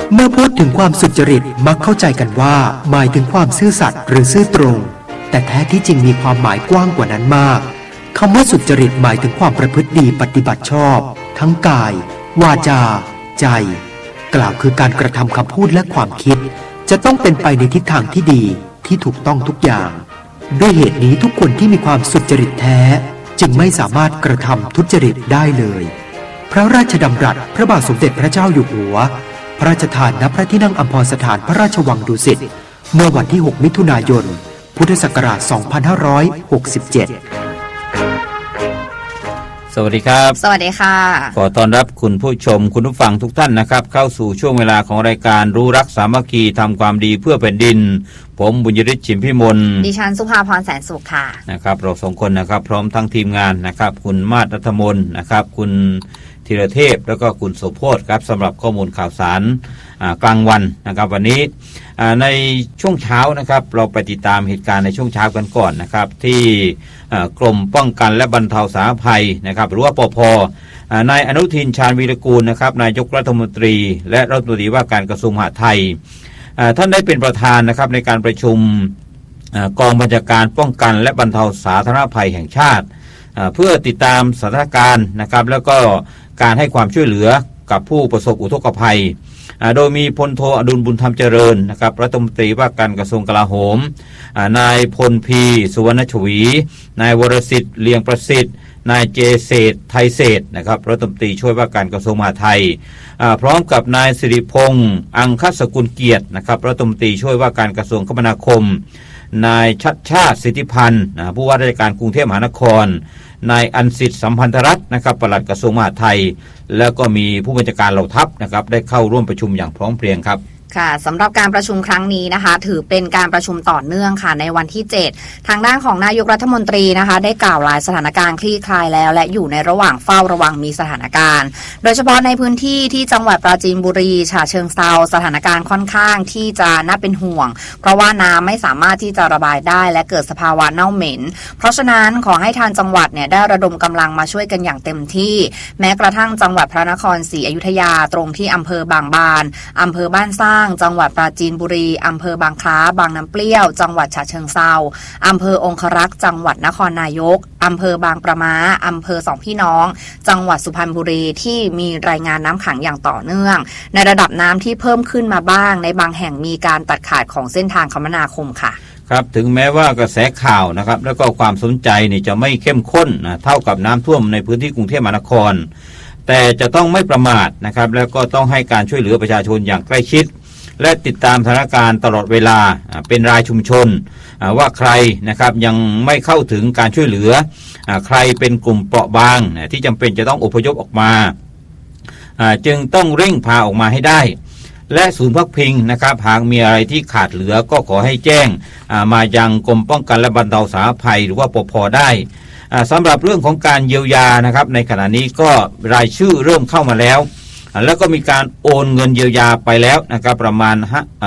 เมื่อพูดถึงความสุจริตมักเข้าใจกันว่าหมายถึงความซื่อสัตย์หรือซื่อตรงแต่แท้ที่จริงมีความหมายกว้างกว่านั้นมากคำว่าสุจริตหมายถึงความประพฤติดีปฏิบัติชอบทั้งกายวาจาใจกล่าวคือการกระทำคำพูดและความคิดจะต้องเป็นไปในทิศทางที่ดีที่ถูกต้องทุกอย่างด้วยเหตุนี้ทุกคนที่มีความสุจริตแท้จึงไม่สามารถกระทำทุจริตได้เลยพระราชดำรัสพระบาทสมเด็จพระเจ้าอยู่หัวพระราชทานณพระที่นั่งอัมพรสถานพระราชวังดุสิตเมื่อวันที่6มิถุนายนพุทธศักราช2567 สวัสดีครับสวัสดีค่ะขอต้อนรับคุณผู้ชมคุณผู้ฟังทุกท่านนะครับเข้าสู่ช่วงเวลาของรายการรู้รักสามัคคีทำความดีเพื่อแผ่นดินผมบุญยฤทธิ์ชิมพิมลดิฉันสุภาพรแสนสุขค่ะนะครับเราสองคนนะครับพร้อมทั้งทีมงานนะครับคุณมาศ รัฐมนนะครับคุณธีรเทพแล้วก็คุณโสโภชครับสำหรับข้อมูลข่าวสารกลางวันนะครับวันนี้ในช่วงเช้านะครับเราไปติดตามเหตุการณ์ในช่วงเช้ากันก่อนนะครับที่กรมป้องกันและบรรเทาสาธารณภัยนะครับหรือว่าปภ.นายอนุทินชาญวีรกูลนะครับนายกรัฐมนตรีและรัฐมนตรีว่าการกระทรวงมหาดไทยท่านได้เป็นประธานนะครับในการประชุมกองบัญชาการป้องกันและบรรเทาสาธารณภัยแห่งชาติเพื่อติดตามสถานการณ์นะครับแล้วก็การให้ความช่วยเหลือกับผู้ประสบอุทกภัยโดยมีพลโทอดุลบุญธรรมเจริญนะครับรัฐมนตรีว่าการกระทรวงกลาโหมนายพลพีสุวรรณชวีนายวรสิทธิ์เลียงประสิทธิ์นายเจเศษไทยเศษนะครับรัฐมนตรีช่วยว่าการกระทรวงมหาดไทยพร้อมกับนายสิริพงษ์อังคสกุลเกียรตินะครับรัฐมนตรีช่วยว่าการกระทรวงคมนาคมนายชัชชาติสิทธิพันธ์ผู้ว่าราชการกรุงเทพมหานครนายอันสิทธิ์สัมพันธรัตน์นะครับปลัดกระทรวงมหาดไทยแล้วก็มีผู้บัญชาการเหล่าทัพนะครับได้เข้าร่วมประชุมอย่างพร้อมเพรียงครับค่ะสำหรับการประชุมครั้งนี้นะคะถือเป็นการประชุมต่อเนื่องค่ะในวันที่7ทางด้านของนายกรัฐมนตรีนะคะได้กล่าวรายสถานการณ์คลี่คลายแล้วและอยู่ในระหว่างเฝ้าระวังมีสถานการณ์โดยเฉพาะในพื้นที่ที่จังหวัดปราจีนบุรีฉะเชิงเทราสถานการณ์ค่อนข้างที่จะน่าเป็นห่วงเพราะว่าน้ำไม่สามารถที่จะระบายได้และเกิดสภาวะเน่าเหม็นเพราะฉะนั้นขอให้ทางจังหวัดเนี่ยได้ระดมกำลังมาช่วยกันอย่างเต็มที่แม้กระทั่งจังหวัดพระนครศรีอยุธยาตรงที่อำเภอบางบานอำเภอบ้านสร้างจังหวัดปราจีนบุรีอำเภอบางคล้าบางน้ำเปรี้ยวจังหวัดฉะเชิงเทราอำเภอองครักษ์จังหวัดนครนายกอำเภอบางประม้าอำเภอสองพี่น้องจังหวัดสุพรรณบุรีที่มีรายงานน้ำขังอย่างต่อเนื่องในระดับน้ำที่เพิ่มขึ้นมาบ้างในบางแห่งมีการตัดขาดของเส้นทางคมนาคมค่ะครับถึงแม้ว่ากระแสข่าวนะครับแล้วก็ความสนใจนี่จะไม่เข้มข้นนะเท่ากับน้ำท่วมในพื้นที่กรุงเทพมหานครแต่จะต้องไม่ประมาทนะครับแล้วก็ต้องให้การช่วยเหลือประชาชนอย่างใกล้ชิดและติดตามสถานการณ์ตลอดเวลาเป็นรายชุมชนว่าใครนะครับยังไม่เข้าถึงการช่วยเหลือใครเป็นกลุ่มเปราะบางที่จำเป็นจะต้องอพยพออกมาจึงต้องเร่งพาออกมาให้ได้และศูนย์พักพิงนะครับหากมีอะไรที่ขาดเหลือก็ขอให้แจ้งมายังกรมป้องกันและบรรเทาสาธารณภัยหรือว่าปภ.ได้สำหรับเรื่องของการเยียวยานะครับในขณะนี้ก็รายชื่อเริ่มเข้ามาแล้วแล้วก็มีการโอนเงินเยียวยาไปแล้วนะครับประมาณ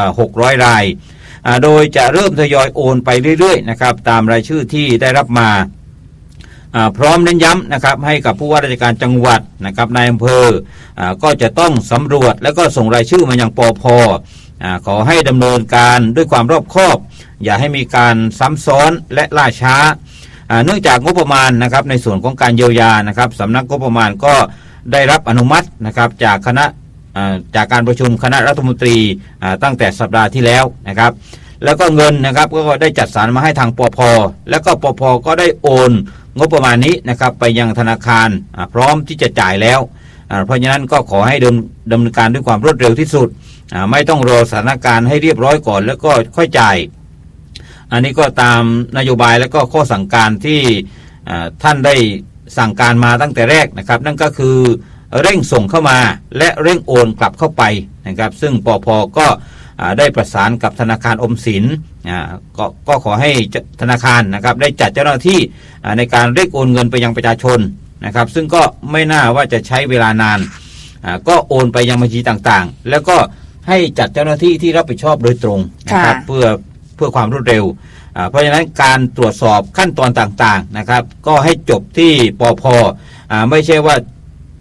600 รายโดยจะเริ่มทยอยโอนไปเรื่อยๆนะครับตามรายชื่อที่ได้รับมาพร้อมเน้นย้ำนะครับให้กับผู้ว่าราชการจังหวัดนะครับนายอำเภอก็จะต้องสำรวจแล้วก็ส่งรายชื่อมายังปภ.ขอให้ดำเนินการด้วยความรอบคอบอย่าให้มีการซ้ำซ้อนและล่าช้าเนื่องจากงบประมาณนะครับในส่วนของการเยียวยานะครับสำนักงบประมาณก็ได้รับอนุมัตินะครับจากจากการประชุมคณะรัฐมนตรีตั้งแต่สัปดาห์ที่แล้วนะครับแล้วก็เงินนะครับก็ได้จัดสรรมาให้ทางปภ.แล้วก็ปภ.ก็ได้โอนงบประมาณนี้นะครับไปยังธนาคารพร้อมที่จะจ่ายแล้วเพราะฉะนั้นก็ขอให้ดำเนินการด้วยความรวดเร็วที่สุดไม่ต้องรอสถานการณ์ให้เรียบร้อยก่อนแล้วก็ค่อยจ่ายอันนี้ก็ตามนโยบายและก็ข้อสั่งการที่ท่านได้สั่งการมาตั้งแต่แรกนะครับนั่นก็คือเร่งส่งเข้ามาและเร่งโอนกลับเข้าไปนะครับซึ่งปภ.ก็ได้ประสานกับธนาคารออมสินก็ขอให้ธนาคารนะครับได้จัดเจ้าหน้าที่ในการเร่งโอนเงินไปยังประชาชนนะครับซึ่งก็ไม่น่าว่าจะใช้เวลานานก็โอนไปยังบัญชีต่างๆแล้วก็ให้จัดเจ้าหน้าที่ที่รับผิดชอบโดยตรงนะครับเพื่อความรวดเร็วเพราะฉะนั้นการตรวจสอบขั้นตอนต่างๆนะครับก็ให้จบที่ปภ.ไม่ใช่ว่า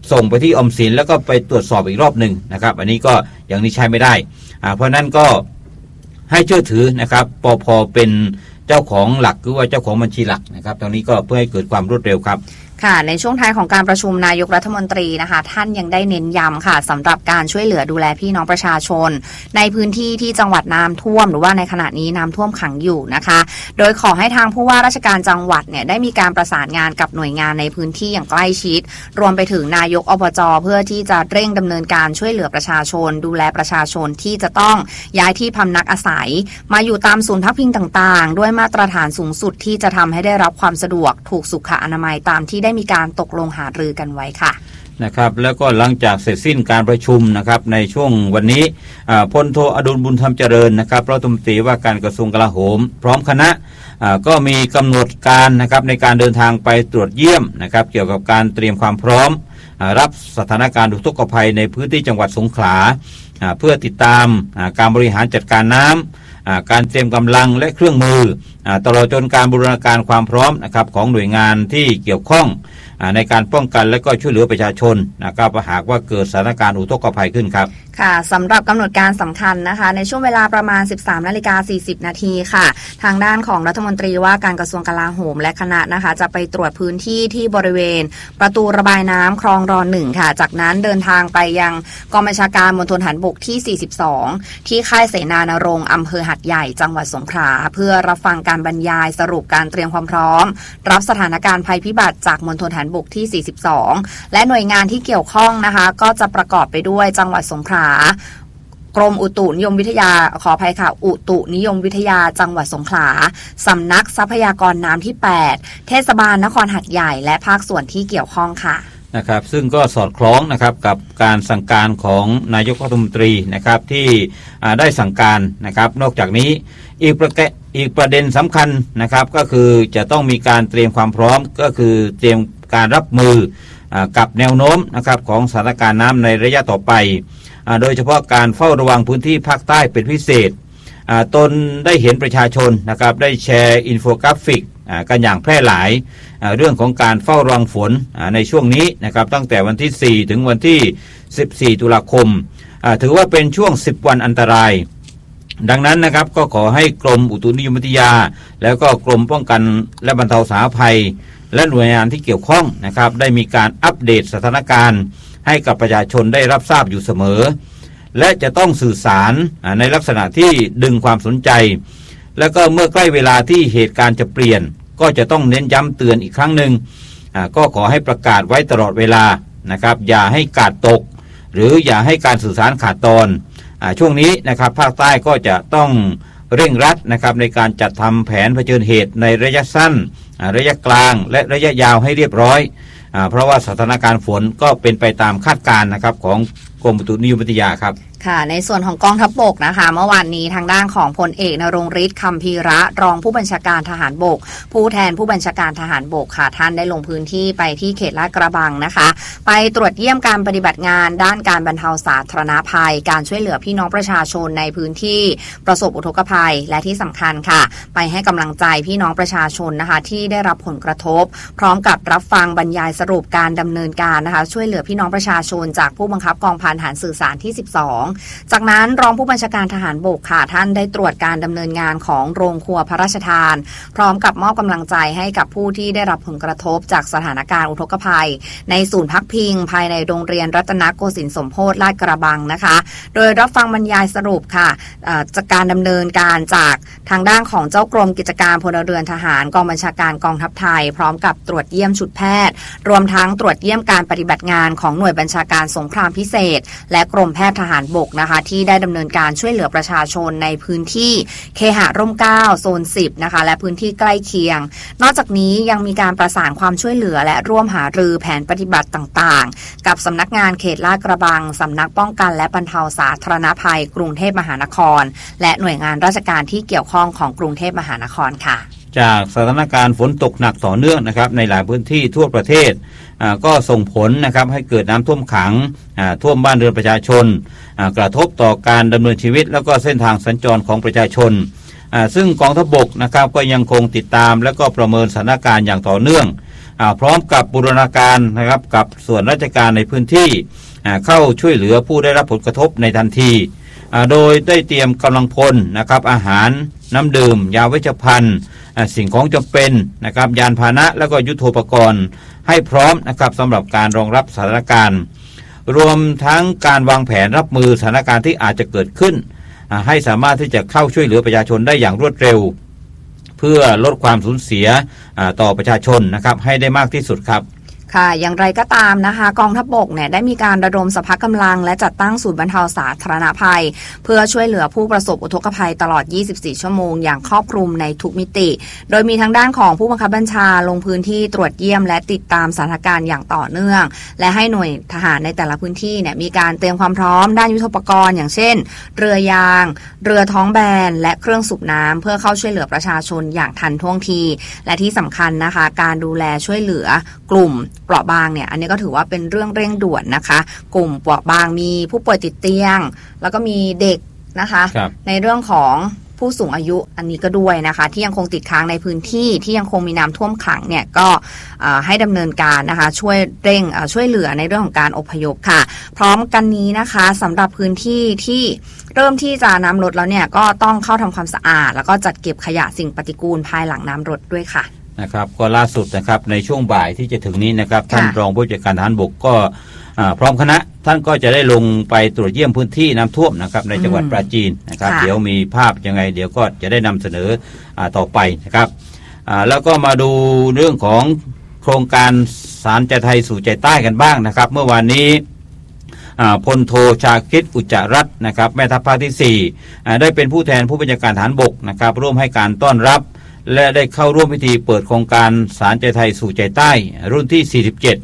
ส่งไปที่ออมสินแล้วก็ไปตรวจสอบอีกรอบหนึ่งนะครับอันนี้ก็อย่างนี้ใช้ไม่ได้เพราะนั้นก็ให้เชื่อถือนะครับปภ.เป็นเจ้าของหลักหรือว่าเจ้าของบัญชีหลักนะครับตรงนี้ก็เพื่อให้เกิดความรวดเร็วครับค่ะในช่วงท้ายของการประชุมนายกรัฐมนตรีนะคะท่านยังได้เน้นย้ำค่ะสำหรับการช่วยเหลือดูแลพี่น้องประชาชนในพื้นที่ที่จังหวัดน้ำท่วมหรือว่าในขณะนี้น้ำท่วมขังอยู่นะคะโดยขอให้ทางผู้ว่าราชการจังหวัดเนี่ยได้มีการประสานงานกับหน่วยงานในพื้นที่อย่างใกล้ชิดรวมไปถึงนายกอบจ.เพื่อที่จะเร่งดำเนินการช่วยเหลือประชาชนดูแลประชาชนที่จะต้องย้ายที่พำนักอาศัยมาอยู่ตามศูนย์พักพิงต่างๆด้วยมาตรฐานสูงสุดที่จะทำให้ได้รับความสะดวกถูกสุขอนามัยตามที่ได้มีการตกลงหารือกันไว้ค่ะนะครับแล้วก็หลังจากเสร็จสิ้นการประชุมนะครับในช่วงวันนี้พลโทอดุลบุญธรรมเจริญนะครับรัฐมนตรีว่าการกระทรวงกลาโหมพร้อมคณะก็มีกำหนดการนะครับในการเดินทางไปตรวจเยี่ยมนะครับเกี่ยวกับการเตรียมความพร้อมรับสถานการณ์อุทกภัยในพื้นที่จังหวัดสงขลาเพื่อติดตามการบริหารจัดการน้ำการเตรียมกำลังและเครื่องมือตลอดจนการบูรณาการความพร้อมนะครับของหน่วยงานที่เกี่ยวข้องในการป้องกันและก็ช่วยเหลือประชาชนนะครับหากว่าเกิดสถานการณ์อุทกภัยขึ้นครับค่ะสำหรับกำหนดการสำคัญนะคะในช่วงเวลาประมาณ 13:40 นาทีค่ะทางด้านของรัฐมนตรีว่าการกระทรวงกลาโหมและคณะนะคะจะไปตรวจพื้นที่ที่บริเวณประตูระบายน้ำคลองร1ค่ะจากนั้นเดินทางไปยังกองบัญชาการมณฑลทหารบกที่42ที่ค่ายเสนานรงค์อำเภอหัดใหญ่จังหวัดสงขลาเพื่อรับฟังการบรรยายสรุปการเตรียมความพร้อมรับสถานการณ์ภัยพิบัติจากมณฑลทหารบกที่42และหน่วยงานที่เกี่ยวข้องนะคะก็จะประกอบไปด้วยจังหวัดสงขลากรมอุตุนิยมวิทยาขออภัยค่ะอุตุนิยมวิทยาจังหวัดสงขลาสำนักทรัพยากรน้ำที่8เทศบาลนครหัดใหญ่และภาคส่วนที่เกี่ยวข้องค่ะนะครับซึ่งก็สอดคล้องนะครับกับการสั่งการของนายกรัฐมนตรีนะครับที่ได้สั่งการนะครับนอกจากนี้อีกประเด็นสำคัญนะครับก็คือจะต้องมีการเตรียมความพร้อมก็คือเตรียมการรับมือกับแนวโน้มนะครับของสถานการณ์น้ำในระยะต่อไปโดยเฉพาะการเฝ้าระวังพื้นที่ภาคใต้เป็นพิเศษตนได้เห็นประชาชนนะครับได้แชร์อินโฟกราฟิกกันอย่างแพร่หลายเรื่องของการเฝ้าระวังฝนในช่วงนี้นะครับตั้งแต่วันที่4ถึงวันที่14ตุลาคมถือว่าเป็นช่วง10วันอันตรายดังนั้นนะครับก็ขอให้กรมอุตุนิยมวิทยาแล้วก็กรมป้องกันและบรรเทาสาธารณภัยและหน่วยงานที่เกี่ยวข้องนะครับได้มีการอัปเดตสถานการณ์ให้กับประชาชนได้รับทราบอยู่เสมอและจะต้องสื่อสารในลักษณะที่ดึงความสนใจแล้วก็เมื่อใกล้เวลาที่เหตุการณ์จะเปลี่ยนก็จะต้องเน้นย้ำเตือนอีกครั้งหนึ่งก็ขอให้ประกาศไว้ตลอดเวลานะครับอย่าให้กาดตกหรืออย่าให้การสื่อสารขาดตอนช่วงนี้นะครับภาคใต้ก็จะต้องเร่งรัดนะครับในการจัดทำแผนเผชิญเหตุในระยะสั้นระยะกลางและระยะยาวให้เรียบร้อยเพราะว่าสถานการณ์ฝนก็เป็นไปตามคาดการณ์นะครับของกรมอุตุนิยมวิทยาครับค่ะในส่วนของกองทัพบกนะคะเมื่อวานนี้ทางด้านของพลเอกนรงค์ฤทธิ์คำพีระรองผู้บัญชาการทหารบกผู้แทนผู้บัญชาการทหารบกค่ะท่านได้ลงพื้นที่ไปที่เขตลาดกระบังนะคะไปตรวจเยี่ยมการปฏิบัติงานด้านการบรรเทาสาธารณภัยการช่วยเหลือพี่น้องประชาชนในพื้นที่ประสบอุทกภัยและที่สำคัญค่ะไปให้กำลังใจพี่น้องประชาชนนะคะที่ได้รับผลกระทบพร้อมกับรับฟังบรรยายสรุปการดำเนินการนะคะช่วยเหลือพี่น้องประชาชนจากผู้บังคับกองพันทหารสื่อสารที่12จากนั้นรองผู้บัญชาการทหารบกค่ะท่านได้ตรวจการดำเนินงานของโรงครัวพระราชทานพร้อมกับมอบกำลังใจให้กับผู้ที่ได้รับผลกระทบจากสถานการณ์อุทกภัยในศูนย์พักพิงภายในโรงเรียนรัตนโกสินทร์สมโพธิลาดกระบังนะคะโดยรับฟังบรรยายสรุปค่ะจากการดำเนินการจากทางด้านของเจ้ากรมกิจการพลเรือนทหารกองบัญชาการกองทัพไทยพร้อมกับตรวจเยี่ยมชุดแพทย์รวมทั้งตรวจเยี่ยมการปฏิบัติงานของหน่วยบัญชาการสงครามพิเศษและกรมแพทย์ทหารบกนะคะที่ได้ดำเนินการช่วยเหลือประชาชนในพื้นที่เคหะร่ม9โซน10นะคะและพื้นที่ใกล้เคียงนอกจากนี้ยังมีการประสานความช่วยเหลือและร่วมหารือแผนปฏิบัติต่างๆกับสำนักงานเขตลาดกระบังสำนักป้องกันและบรรเทาสาธารณภัยกรุงเทพมหานครและหน่วยงานราชการที่เกี่ยวข้องของกรุงเทพมหานครค่ะจากสถานการณ์ฝนตกหนักต่อเนื่องนะครับในหลายพื้นที่ทั่วประเทศก็ส่งผลนะครับให้เกิดน้ำท่วมขังท่วมบ้านเรือนประชาชนกระทบต่อการดำเนินชีวิตแล้วก็เส้นทางสัญจรของประชาชนซึ่งกองทัพบกนะครับก็ยังคงติดตามและก็ประเมินสถานการณ์อย่างต่อเนื่องพร้อมกับบูรณาการนะครับกับส่วนราชการในพื้นที่เข้าช่วยเหลือผู้ได้รับผลกระทบในทันทีโดยได้เตรียมกำลังพลนะครับอาหารน้ำดื่มยาเวชภัณฑ์สิ่งของจำเป็นนะครับยานพาหนะแล้วก็ยุทโธปกรณ์ให้พร้อมนะครับสำหรับการรองรับสถานการณ์รวมทั้งการวางแผนรับมือสถานการณ์ที่อาจจะเกิดขึ้นให้สามารถที่จะเข้าช่วยเหลือประชาชนได้อย่างรวดเร็วเพื่อลดความสูญเสียต่อประชาชนนะครับให้ได้มากที่สุดครับค่ะอย่างไรก็ตามนะคะกองทัพบกเนี่ยได้มีการระดมสรรพกำลังและจัดตั้งศูนย์บรรเทาสาธารณภัยเพื่อช่วยเหลือผู้ประสบอุทกภัยตลอด 24 ชั่วโมงอย่างครอบคลุมในทุกมิติโดยมีทางด้านของผู้บังคับบัญชาลงพื้นที่ตรวจเยี่ยมและติดตามสถานการณ์อย่างต่อเนื่องและให้หน่วยทหารในแต่ละพื้นที่เนี่ยมีการเตรียมความพร้อมด้านยุทโธปกรณ์อย่างเช่นเรือยางเรือท้องแบนและเครื่องสูบน้ำเพื่อเข้าช่วยเหลือประชาชนอย่างทันท่วงทีและที่สำคัญนะคะการดูแลช่วยเหลือกลุ่มเปราะบางเนี่ยอันนี้ก็ถือว่าเป็นเรื่องเร่งด่วนนะคะกลุ่มเปราะบางมีผู้ป่วยติดเตียงแล้วก็มีเด็กนะคะในเรื่องของผู้สูงอายุอันนี้ก็ด้วยนะคะที่ยังคงติดค้างในพื้นที่ที่ยังคงมีน้ำท่วมขังเนี่ยก็ให้ดำเนินการนะคะช่วยเร่งช่วยเหลือในเรื่องของการอพยพค่ะพร้อมกันนี้นะคะสำหรับพื้นที่ที่เริ่มที่จะน้ำลดแล้วเนี่ยก็ต้องเข้าทำความสะอาดแล้วก็จัดเก็บขยะสิ่งปฏิกูลภายหลังน้ำลดด้วยค่ะนะครับก็ล่าสุดนะครับในช่วงบ่ายที่จะถึงนี้นะครับท่านรองผู้จัดการทหารบกก็พร้อมคณะท่านก็จะได้ลงไปตรวจเยี่ยมพื้นที่น้ำท่วมนะครับในจังหวัดปราจีนนะครับเดี๋ยวมีภาพยังไงเดี๋ยวก็จะได้นำเสนอต่อไปนะครับแล้วก็มาดูเรื่องของโครงการสารใจไทยสู่ใจใต้กันบ้างนะครับเมื่อวานนี้พลโทชาคิดอุจจารัตน์นะครับแม่ทัพภาคที่4ได้เป็นผู้แทนผู้บัญชาการทหารบกนะครับร่วมให้การต้อนรับและได้เข้าร่วมพิธีเปิดโครงการสารใจไทยสู่ใจใต้รุ่นที่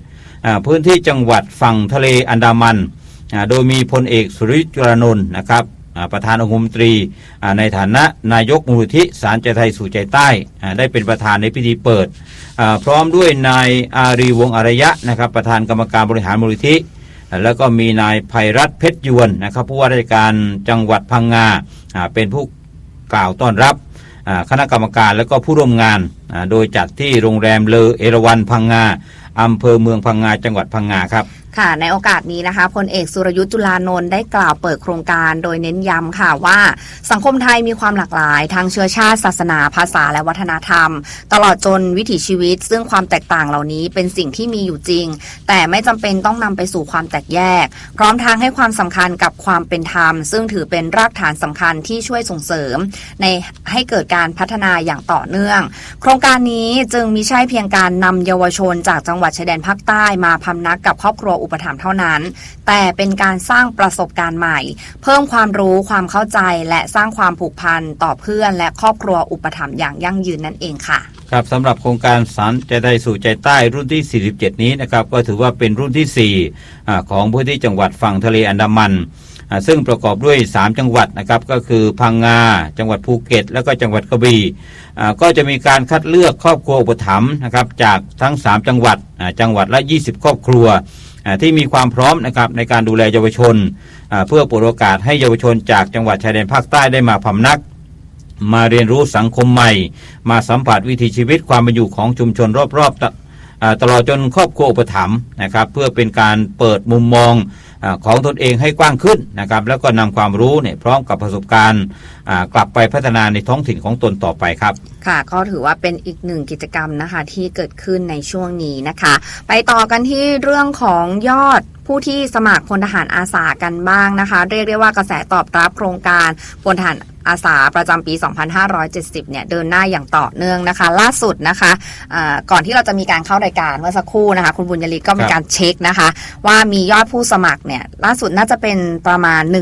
47พื้นที่จังหวัดฝั่งทะเลอันดามันโดยมีพลเอกสุริยุทธ์ จุลานนท์นะครับประธานองคมนตรีในฐานะนายกมูลนิธิสารใจไทยสู่ใจใต้ได้เป็นประธานในพิธีเปิดพร้อมด้วยนายอารีวงศ์อารยะนะครับประธานกรรมการบริหารมูลนิธิแล้วก็มีนายไพรัตน์เพชรยวนนะครับผู้ว่าราชการจังหวัดพังงาเป็นผู้กล่าวต้อนรับคณะกรรมการและก็ผู้ร่วมงานโดยจัดที่โรงแรมเลอเอราวัณพังงาอำเภอเมืองพังงาจังหวัดพังงาครับค่ะในโอกาสนี้นะคะพลเอกสุรยุทธ์ จุลานนท์ได้กล่าวเปิดโครงการโดยเน้นย้ำค่ะว่าสังคมไทยมีความหลากหลายทางเชื้อชาติศาสนาภาษาและวัฒนธรรมตลอดจนวิถีชีวิตซึ่งความแตกต่างเหล่านี้เป็นสิ่งที่มีอยู่จริงแต่ไม่จำเป็นต้องนำไปสู่ความแตกแยกพร้อมทางให้ความสำคัญกับความเป็นธรรมซึ่งถือเป็นรากฐานสำคัญที่ช่วยส่งเสริมในให้เกิดการพัฒนาอย่างต่อเนื่องโครงการนี้จึงมิใช่เพียงการนำเยาวชนจากจังหวัดชายแดนภาคใต้มาพำนักกับครอบครัวอุปถัมภ์เท่านั้นแต่เป็นการสร้างประสบการณ์ใหม่เพิ่มความรู้ความเข้าใจและสร้างความผูกพันต่อเพื่อนและครอบครัวอุปถัมภ์อย่างยั่งยืนนั่นเองค่ะครับสำหรับโครงการสารใจไทยสู่ใจใต้รุ่นที่47นี้นะครับก็ถือว่าเป็นรุ่นที่4ของพื้นที่จังหวัดฝั่งทะเลอันดามันซึ่งประกอบด้วย3จังหวัดนะครับก็คือพังงาจังหวัดภูเก็ตแล้วก็จังหวัดกระบี่ก็จะมีการคัดเลือกครอบครัวอุปถัมภ์นะครับจากทั้ง3จังหวัดจังหวัดละ20ครอบครัวที่มีความพร้อมนะครับในการดูแลเยาวชนเพื่อเปิดโอกาสให้เยาวชนจากจังหวัดชายแดนภาคใต้ได้มาพำนักมาเรียนรู้สังคมใหม่มาสัมผัสวิถีชีวิตความเป็นอยู่ของชุมชนรอบๆตลอดจนครอบครัวอุปถัมภ์นะครับเพื่อเป็นการเปิดมุมมองของตนเองให้กว้างขึ้นนะครับแล้วก็นำความรู้เนี่ยพร้อมกับประสบการณ์กลับไปพัฒนาในท้องถิ่นของตนต่อไปครับค่ะก็ถือว่าเป็นอีกหนึ่งกิจกรรมนะคะที่เกิดขึ้นในช่วงนี้นะคะไปต่อกันที่เรื่องของยอดผู้ที่สมัครพลทหารอาสากันบ้างนะคะเรียกได้ว่ากระแสตอบรับโครงการพลทหารอาสาประจำปี 2570 เนี่ยเดินหน้าอย่างต่อเนื่องนะคะล่าสุดนะคะก่อนที่เราจะมีการเข้ารายการเมื่อสักครู่นะคะคุณบุญยฤทธิ์ก็มีการเช็คนะคะว่ามียอดผู้สมัครเนี่ยล่าสุดน่าจะเป็นประมาณ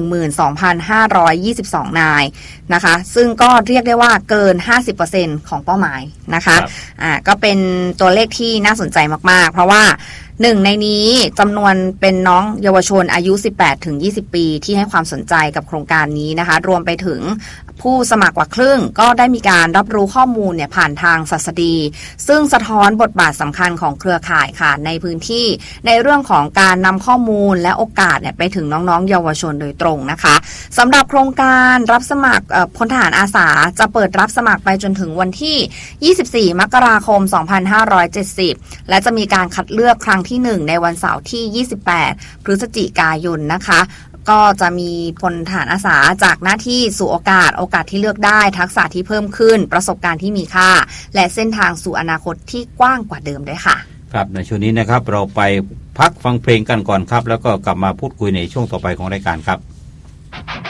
12,522 นายนะคะซึ่งก็เรียกได้ว่าเกิน 50% ของเป้าหมายนะคะก็เป็นตัวเลขที่น่าสนใจมากๆเพราะว่าหนึ่งในนี้จำนวนเป็นน้องเยาวชนอายุ 18-20 ปีที่ให้ความสนใจกับโครงการนี้นะคะรวมไปถึงผู้สมัครกว่าครึ่งก็ได้มีการรับรู้ข้อมูลเนี่ยผ่านทางศัสดีซึ่งสะท้อนบทบาทสำคัญของเครือข่ายค่ะในพื้นที่ในเรื่องของการนำข้อมูลและโอกาสเนี่ยไปถึงน้องๆเยาวชนโดยตรงนะคะสำหรับโครงการรับสมัครพลทหารอาสาจะเปิดรับสมัครไปจนถึงวันที่ 24 มกราคม 2570 และจะมีการคัดเลือกครั้งที่ 1 ในวันเสาร์ที่ 28 พฤศจิกายนนะคะก็จะมีพลทหารอาสาจากหน้าที่สู่โอกาสที่เลือกได้ทักษะที่เพิ่มขึ้นประสบการณ์ที่มีค่าและเส้นทางสู่อนาคตที่กว้างกว่าเดิมด้วยค่ะครับในช่วงนี้นะครับเราไปพักฟังเพลงกันก่อนครับแล้วก็กลับมาพูดคุยในช่วงต่อไปของรายการครับ